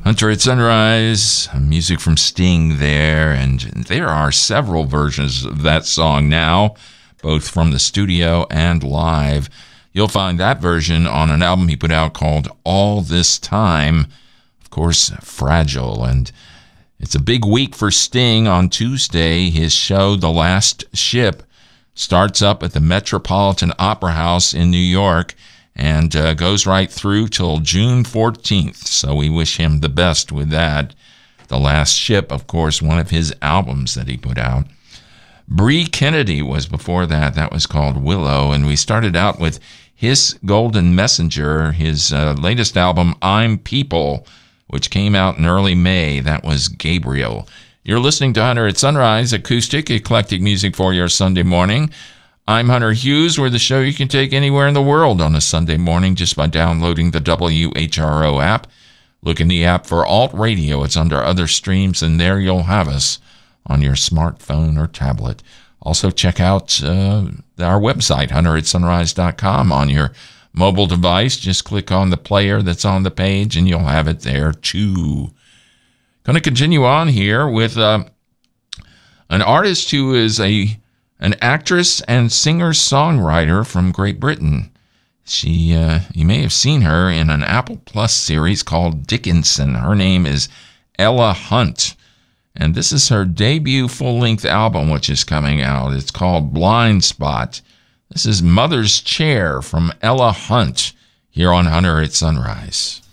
Hunter at Sunrise, music from Sting there, and there are several versions of that song now, both from the studio and live. You'll find that version on an album he put out called All This Time, of course, Fragile. And it's a big week for Sting. On Tuesday, his show, The Last Ship, starts up at the Metropolitan Opera House in New York and goes right through till June 14th. So we wish him the best with that. The Last Ship, of course, one of his albums that he put out. Bree Kennedy was before that. That was called Willow. And we started out with His Golden Messenger, his latest album, I'm People, which came out in early May. That was Gabriel. You're listening to Hunter at Sunrise, acoustic, eclectic music for your Sunday morning. I'm Hunter Hughes. We're the show you can take anywhere in the world on a Sunday morning just by downloading the WHRO app. Look in the app for Alt Radio. It's under Other Streams, and there you'll have us on your smartphone or tablet. Also, check out our website, hunteratsunrise.com, on your mobile device. Just click on the player that's on the page, and you'll have it there, too. Going to continue on here with an artist who is an actress and singer-songwriter from Great Britain. She, you may have seen her in an Apple Plus series called Dickinson. Her name is Ella Hunt, and this is her debut full-length album, which is coming out. It's called Blind Spot. This is Mother's Chair from Ella Hunt here on Hunter at Sunrise.